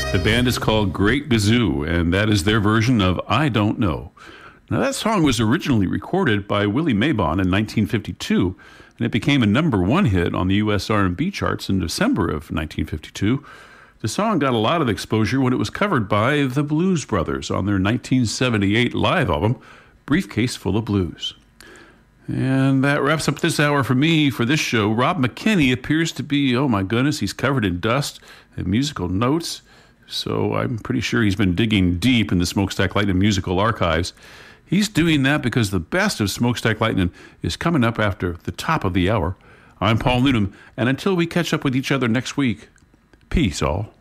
The band is called Great Gazoo, and that is their version of I Don't Know. Now, that song was originally recorded by Willie Mabon in 1952, and it became a #1 hit on the U.S. R&B charts in December of 1952. The song got a lot of exposure when it was covered by the Blues Brothers on their 1978 live album, Briefcase Full of Blues. And that wraps up this hour for me for this show. Rob McKinney appears to be, oh my goodness, he's covered in dust and musical notes. So I'm pretty sure he's been digging deep in the Smokestack Lightning musical archives. He's doing that because the best of Smokestack Lightning is coming up after the top of the hour. I'm Paul Newman, and until we catch up with each other next week, peace all.